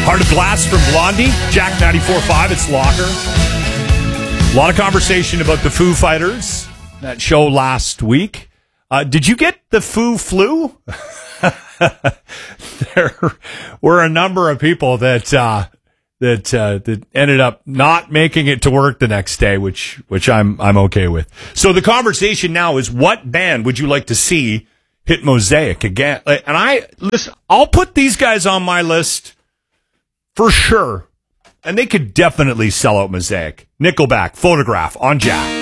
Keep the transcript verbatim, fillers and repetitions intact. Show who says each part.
Speaker 1: Heart of Glass from Blondie. Jack ninety-four point five, it's Locker. A lot of conversation about the Foo Fighters, that show last week. Uh, did you get the Foo flu? There were a number of people that uh, that uh, that ended up not making it to work the next day, which which I'm I'm okay with. So the conversation now is, what band would you like to see hit Mosaic again? And I listen, I'll put these guys on my list for sure, and they could definitely sell out Mosaic. Nickelback, Photograph on Jack.